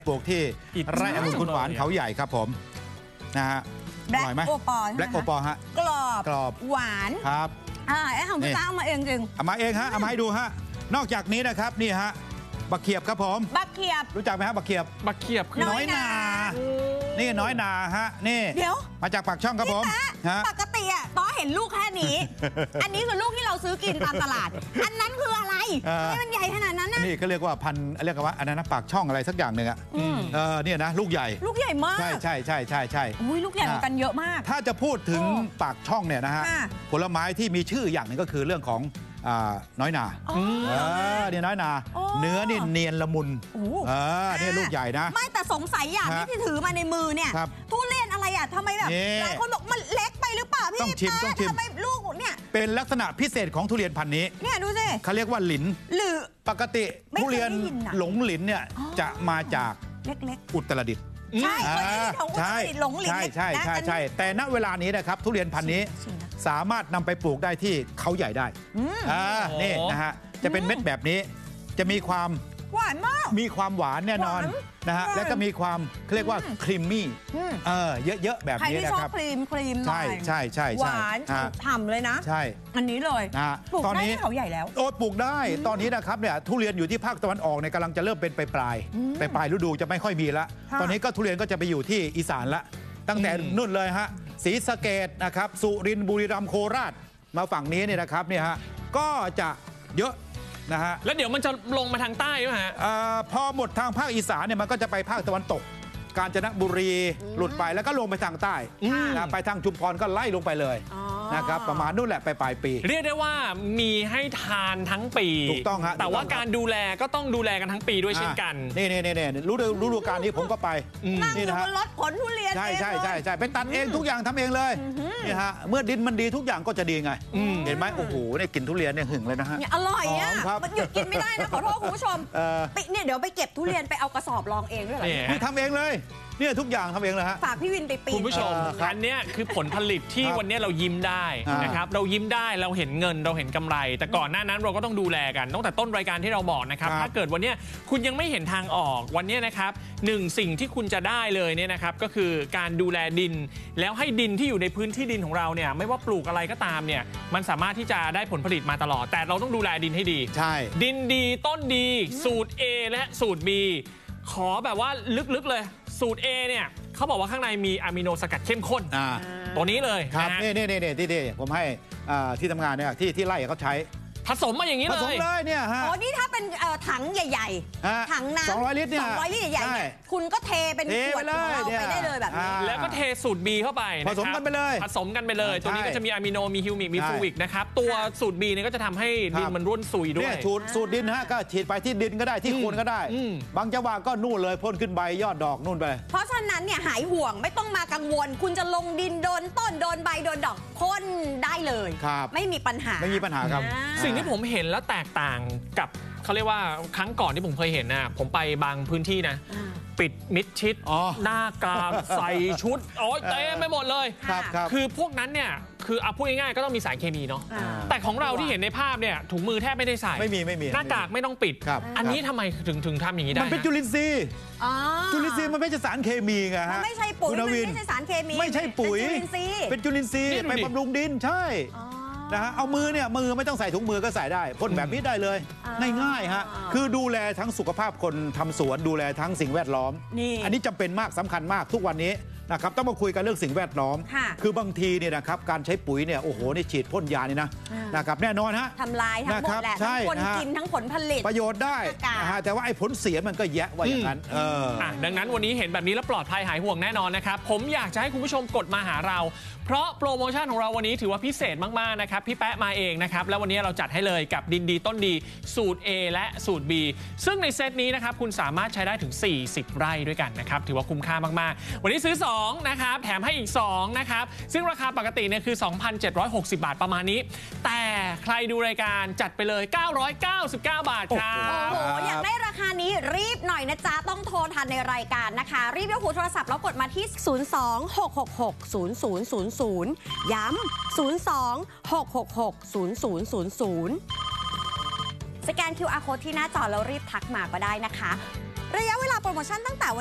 ปลูกที่ไร่องุ่นคุณหวานเขาใหญ่ครับผมนะฮะอร่อยไหมแบล็กโอปอฮะกรอบหวานครับไอ้ของพี่จ้าเอามาเองจริงเอามาเองฮะเอามาให้ดูฮะนอกจากนี้นะครับนี่ฮะบักเขียบครับผมบักเขียบรู้จักไหมฮะบักเขียบคือน้อยนานี่น้อยนาฮะนี่เดี๋ยวมาจากปากช่องครับผมปกติอ่ะต้อเห็นลูกแค่นี้ อันนี้คือลูกที่เราซื้อกินตามตลาดอันนั้นคืออะไรให้มันใหญ่ขนาดนั้นนะนี่เขาเรียกว่าพันเรียกว่าอันนั้นปากช่องอะไรสักอย่างหนึ่งอ่ะเนี่ยนะลูกใหญ่มากใช่อุ้ยลูกใหญ่กันเยอะมากถ้าจะพูดถึงปากช่องเนี่ยนะฮะผลไม้ที่มีชื่ออย่างหนึ่งก็คือเรื่องของน้อยนาเนี่ยน้อยนาเนื้อนี่เนียนละมุนเนี่ยลูกใหญ่นะไม่แต่สงสัยอย่างที่ถือมาในมือเนี่ยทุเรียนอะไรอ่ะทำไมแบบหลายคนบอกมันเล็กไปหรือเปล่าพี่ต้องชิมทำไมลูกเนี่ยเป็นลักษณะพิเศษของทุเรียนพันธุ์นี้เนี่ยดูสิเขาเรียกว่าหลินหรือปกติทุเรียนหลงหลินเนี่ยจะมาจากเล็กอุตรดิตถ์ใช่หลงหลินใช่แต่ณเวลานี้นะครับทุเรียนพันธุ์นี้สามารถนำไปปลูกได้ที่เขาใหญ่ได้นี่นะฮะจะเป็นเม็ดแบบนี้จะมีความหวานมากมีความหวานแน่นอนนะฮะแล้วก็มีความเรียกว่าครีมมี่เยอะๆแบบนี้นะครับใครที่ชอบครีมหน่อยใช่หวานฉ่ำเลยนะใช่อันนี้เลยปลูกได้ที่เขาใหญ่แล้วปลูกได้ตอนนี้นะครับเนี่ยทุเรียนอยู่ที่ภาคตะวันออกเนี่ยกำลังจะเริ่มเป็นปลายฤดูจะไม่ค่อยมีละตอนนี้ก็ทุเรียนก็จะไปอยู่ที่อีสานละตั้งแต่นู่นเลยฮะศรีสะเกษนะครับสุรินทร์บุรีรัมย์โคราชมาฝั่งนี้เนี่ยนะครับเนี่ยฮะก็จะเยอะนะฮะแล้วเดี๋ยวมันจะลงมาทางใต้ไหมฮะพอหมดทางภาคอีสานเนี่ยมันก็จะไปภาคตะวันตกกาญจนบุรีหลุดไปแล้วก็ลงไปทางใต้นะไปทางชุมพรก็ไล่ลงไปเลยนะครับประมาณนู่นแหละไปปลายปีเรียกได้ว่ามีให้ทานทั้งปีถูกต้องฮะแต่ว่าการดูแลก็ต้องดูแลกันทั้งปีด้วยเช่นกันนี่ฤดูกาลนี้ผมก็ไปนี่นะฮะรถขนทุเรียนใช่เป็นตัดเองทุกอย่างทำเองเลยนี่ฮะเมื่อดินมันดีทุกอย่างก็จะดีไงเห็นไหมโอ้โหเนี่ยกินทุเรียนเนี่ยหึงเลยนะฮะอร่อยอ่ะมันหยุดกินไม่ได้นะขอโทษคุณผู้ชมเนี่ยเดี๋ยวไปเก็บทุเรียนไปเอากระสอบรองเองด้วยเหรอนี่ทำเองเลยเนี่ยทุกอย่างทำเองเลยฮะฝากพี่วินไปปีนคุณผู้ชมอันนี้คือผลผลิตที่วันนี้เรายิ้มได้นะครับเรายิ้มได้เราเห็นเงินเราเห็นกำไรแต่ก่อนหน้านั้นเราก็ต้องดูแลกันตั้งแต่ต้นรายการที่เราบอกนะครับถ้าเกิดวันนี้คุณยังไม่เห็นทางออกวันนี้นะครับสิ่งที่คุณจะได้เลยเนี่ยนะครับก็คือการดูแลดินแล้วให้ดินที่อยู่ในพื้นที่ดินของเราเนี่ยไม่ว่าปลูกอะไรก็ตามเนี่ยมันสามารถที่จะได้ผลผลิตมาตลอดแต่เราต้องดูแลดินให้ดีใช่ดินดีต้นดีสูตร A และสูตร B ขอแบบว่าลึกๆเลยสูตร A เนี่ยเขาบอกว่าข้างในมีอะมิโนสกัดเข้มข้นตัวนี้เลยครับนี่ที่ผมให้ที่ทำงานเนี่ยที่ไล่เขาใช้ผสมมาอย่างนี้เลยผสมเลยเนี่ยฮะอ๋อนี่ถ้าเป็นถังใหญ่ๆถังน้ำ 200 ลิตรเนี่ย 200 ลิตรใหญ่ๆคุณก็เทเป็นขวดเราไปได้เลยแบบนี้แล้วก็เทสูตร B เข้าไปผสมกันไปเลยตัวนี้ก็จะมีอะมิโนมีฮิวมิกมีฟูวิกนะครับตัวสูตร B เนี่ยก็จะทำให้ดินมันร่วนซุยด้วยสูตรดินฮะก็ฉีดไปที่ดินก็ได้ที่โคนก็ได้บางจังหวะก็นู่นเลยพ่นขึ้นใบยอดดอกนู่นไปเพราะฉะนั้นเนี่ยหายห่วงไม่ต้องมากังวลคุณจะลงดินโดนต้นโดนใบโดนดอกพ่นได้เลยไม่มีปัญหาครับสิ่งที่ผมเห็นแล้วแตกต่างกับเขาเรียกว่าครั้งก่อนที่ผมเคยเห็นนะผมไปบางพื้นที่นะปิดมิดชิดหน้ากากใส่ชุดเต็มไปหมดเลยคือพวกนั้นเนี่ยคือเอาพูดง่ายๆก็ต้องมีสารเคมีเนาะแต่ของเราที่เห็นในภาพเนี่ยถุงมือแทบไม่ได้ใส่ไม่มีหน้ากากไม่ต้องปิดอันนี้ทำไมถึงทำอย่างนี้ได้มันเป็นจุลินทรีย์มันไม่ใช่สารเคมีไงฮะไม่ใช่ปุ๋ยไม่ใช่สารเคมีไม่ใช่ปุ๋ยเป็นจุลินทรีย์ไปบำรุงดินใช่นะฮะเอามือไม่ต้องใส่ถุงมือก็ใส่ได้พ่นแบบนี้ได้เลยง่ายๆฮะคือดูแลทั้งสุขภาพคนทำสวนดูแลทั้งสิ่งแวดล้อมอันนี้จำเป็นมากสำคัญมากทุกวันนี้นะครับต้องมาคุยกันเรื่องสิ่งแวดล้อมคือบางทีเนี่ยนะครับการใช้ปุ๋ยเนี่ยโอ้โหนี่ฉีดพ่นยานี่นะครับแน่นอนฮะทำลายทั้งหมดแหละทั้งคนกินทั้งผลผลิตประโยชน์ได้แต่ว่าไอ้ผลเสียมันก็แยะไว้อย่างนั้นดังนั้นวันนี้เห็นแบบนี้แล้วปลอดภัยหายห่วงแน่นอนนะครับผมอยากจะให้คุณผู้ชมกดมาหาเราเพราะโปรโมชั่นของเราวันนี้ถือว่าพิเศษมากๆนะครับพี่แป๊ะมาเองนะครับแล้ววันนี้เราจัดให้เลยกับดินดีต้นดีสูตร A และสูตร B ซึ่งในเซตนี้นะครับคุณสามารถใช้ได้ถึง40ไร่ด้วยกันนะครับถือว่าคุ้มค่ามากๆวันนี้ซื้อ2นะครับแถมให้อีก2นะครับซึ่งราคาปกติเนี่ยคือ 2,760 บาทประมาณนี้แต่ใครดูรายการจัดไปเลย999 บาทครับโอ้โหอยากได้ราคานี้รีบหน่อยนะจ๊ะต้องโทรทันในรายการนะคะรีบยกหูโทรศัพท์แล้วกดมาที่02-666-0000ย้ำ02-666-0000สแกน QR Code ที่หน้าจอแล้วรีบทักมาก็ได้นะคะระยะเวลาโปรโมชั่นตั้งแต่